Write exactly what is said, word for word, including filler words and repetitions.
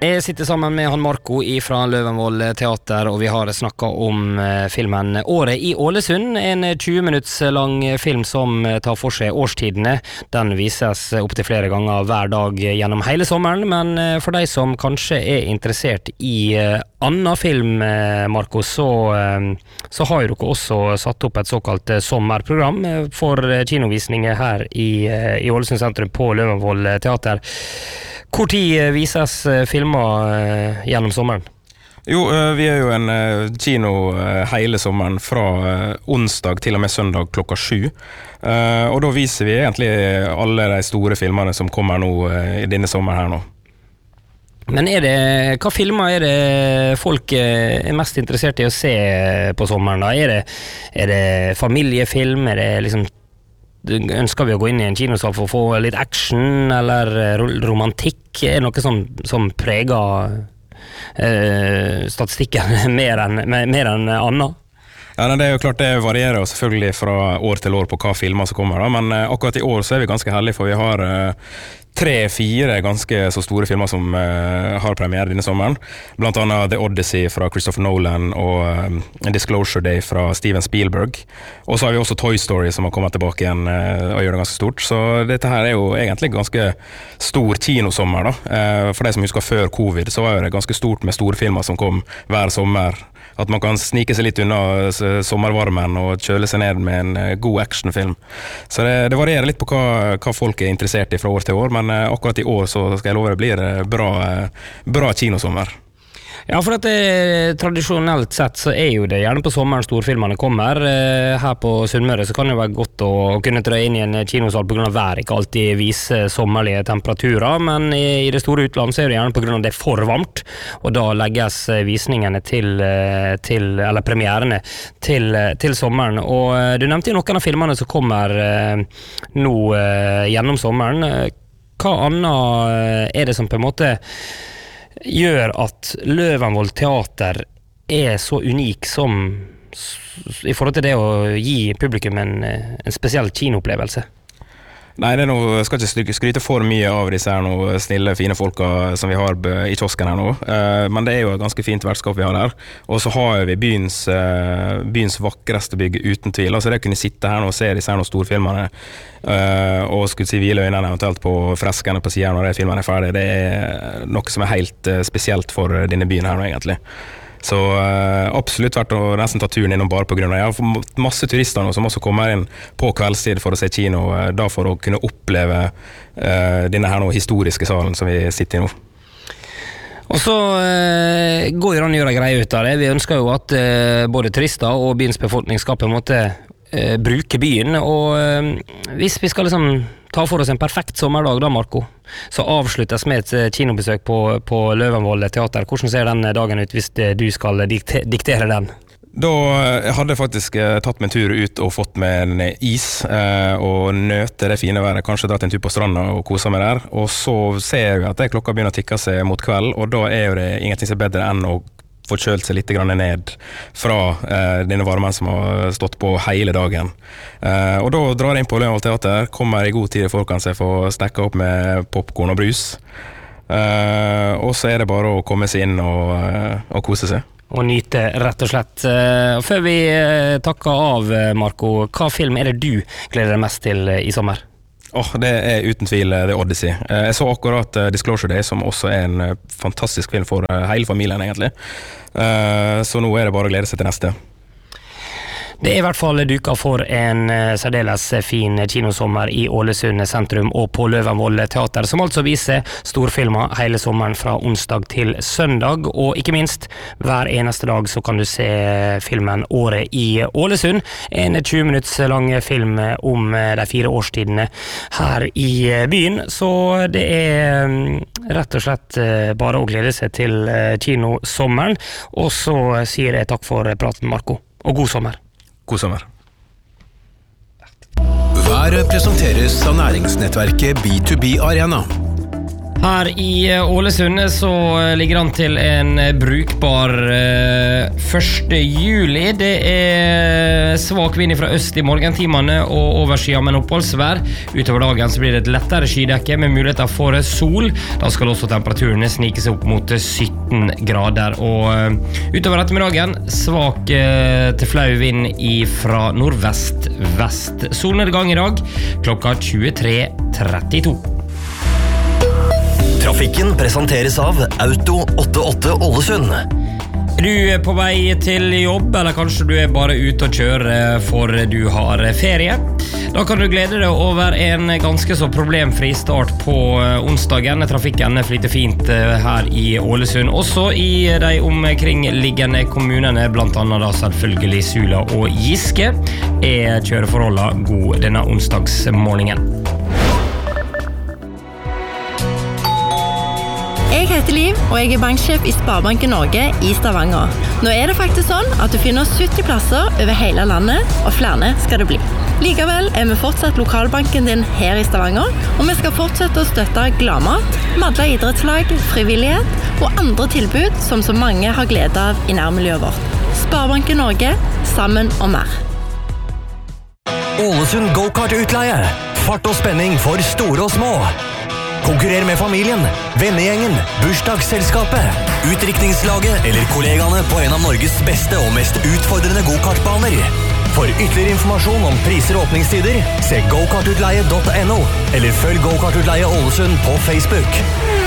Jeg sitter sammen med han Marco fra Løvenvoll Teater, og vi har snakket om filmen Året i Ålesund, en tjue minutts lang film som tar for seg årstidene. Den vises opp til flere ganger hver dag gjennom hele sommeren, men for de som kanskje er interessert i annen film, Marco, så, så har dere også satt opp et såkalt sommerprogram for kinovisninger her i, i Ålesund sentrum på Løvenvoll Teater. Hvor tid vises filmer gjennom sommeren? Jo, vi er jo en kino hele sommeren fra onsdag til og med søndag klokka sju. Og da viser vi egentlig alle de store filmene som kommer nå i denne sommeren her nå. Men er det, hva filmer er det folk er mest interessert i å se på sommeren da? Er det, er det familiefilm? Er det liksom ønsker vi å gå inn i en kinosal for å få litt action eller romantikk? Er det noe som, som preger eh, statistikken mer enn, mer enn annet? Ja, det er jo klart det varierer selvfølgelig fra år til år på hva filmer som kommer da, men akkurat i år så er vi ganske heldige, for vi har uh, tre, fire ganske så store filmer som uh, har premiere denne sommeren, blant annet The Odyssey fra Christopher Nolan og uh, Disclosure Day fra Steven Spielberg, og så har vi også Toy Story som har kommet tilbake igjen uh, og gjør det ganske stort, så dette her er jo egentlig ganske stor kinosommer da. Uh, for de som husker før covid så var det ganske stort med store filmer som kom hver sommer, at man kan snike seg litt unna sommervarmen og kjøle seg ned med en god actionfilm. Så det, det varierer litt på hva, hva folk er interessert i fra år til år, men akkurat i år så skal jeg love det blir bra, bra kinosommer. Ja, for at det, tradisjonelt sett så er jo det gjerne på sommeren storfilmene kommer. Her på Sunnmøre så kan det jo være godt å kunne trøye inn i en kinosal på grunn av vær, ikke alltid vise sommerlige temperaturer, men i, i det store utland så er det gjerne på grunn av det er for varmt, og da legges visningene til, til eller premierene til, til sommeren. Og du nevnte jo noen av filmene som kommer nå gjennom sommeren. Hva annet er det som på en måte gjør at Løvenvoll Teater er så unik som i forhold til det å gi publikum en, en spesiell kinoopplevelse? Nei, det er noe, jeg skal ikke skryte for mye av disse her noe snille, fine folka som vi har i kiosken her nå, uh, men det er jo et ganske fint vertskap vi har der, og så har vi byens, uh, byens vakreste bygg uten tvil, altså det å kunne sitte her nå og se disse her noen storfilmene, uh, og skulle si hvile øynene eventuelt på freskene på siden når de filmene er ferdig, det er noe som er helt uh, spesielt for denne byen her nå egentlig. Så uh, absolutt vært å nesten ta turen innom bare på grunn av jeg har fått masse turister nå som også kommer inn på kveldstid for å se kino, uh, da for å kunne oppleve uh, denne her nå historiske salen som vi sitter i nå. Og så uh, går jo an å gjøre greie ut av det. Vi ønsker jo at uh, både turister og byens befolkning skal på en måte uh, bruke byen, og uh, hvis vi skal liksom ta for oss en perfekt sommerdag da, Marco, så avsluttes med et kinobesøk på, på Løvenvoll Teater. Hvordan ser den dagen ut hvis du skal dikte, diktere den? Da hadde jeg faktisk tatt meg en tur ut og fått med en is eh, og nøte det fine været, kanskje dratt en tur på stranda og koset meg der, og så ser jeg at det klokka begynner å tikke seg mot kveld, og da er jo det ingenting som er bedre enn å få kjølt seg litt grann ned fra eh, denne varmen som har stått på hele dagen. Eh, og da drar jeg inn på Løvenvoll Teater, kommer i god tid for kan jeg få stekka opp med popcorn og brus. Eh, og så er det bare å komme seg inn og, og kose seg. Og nyte, rett og slett. Før vi takker av, Marco, hva film er det du gleder deg mest til i sommer? Oh, det er uten tvil The Odyssey. Jeg så akkurat Disclosure Day, som også er en fantastisk film for hele familien egentlig. Så nå er det bare å glede seg til neste. Det er i hvert fall duka for en uh, særdeles fin kinosommer i Ålesund sentrum og på Løvenvoll Teater, som altså viser storfilmer hele sommeren fra onsdag til søndag, og ikke minst hver eneste dag så kan du se filmen Året i Ålesund, en tjue minutts lang film om de fire årstidene her i byen, så det er um, rett og slett uh, bare å glede seg til uh, kinosommeren, og så sier jeg takk for praten, Marco, og god sommer. God sommer. Været presenteres av næringsnettverket B to B Arena. Her i Ålesund så ligger han til en brukbar første juli. Det er svak vind fra øst i morgentimene og overskyet med oppholdsvær. Utover dagen så blir det et lettere skydekke med muligheter for sol. Da skal også temperaturen snike seg opp mot sytten grader. Og utover ettermiddagen svak til flau vind fra nordvest-vest. Solnedgang i dag klokka tjuetre trettito. Trafikken presenteres av Auto åttiåtte Ålesund. Er du på vei til jobb, eller kanskje du er bare ute og kjører for du har ferie? Da kan du glede deg over en ganske så problemfri start på onsdagen. Trafikken flyter fint her i Ålesund, også i de omkringliggende kommunene, blant annet da selvfølgelig Sula og Giske. Er kjøreforholdene god denne onsdagsmorgenen? Jeg heter Liv, og jeg er banksjef i Sparebanken Norge i Stavanger. Nå er det faktisk sånn at du finner sytti plasser over hele landet, og flere skal det bli. Likevel er vi fortsatt lokalbanken din her i Stavanger, og vi skal fortsette å støtte gladmat, madla idrettslag, frivillighet og andre tilbud som så mange har glede av i nærmiljøet vårt. Sparebanken Norge, sammen og mer. Ålesund Go-Kart-utleie. Fart og spenning for store og små. Konkurrer med familien, vennegjengen, bursdagsselskapet, utdrikningslaget eller kollegaene på en av Norges beste og mest utfordrende go-kartbaner. For ytterligere informasjon om priser og åpningstider, se go kartutleie punktum no eller følg Go-Kart-utleie Ålesund på Facebook.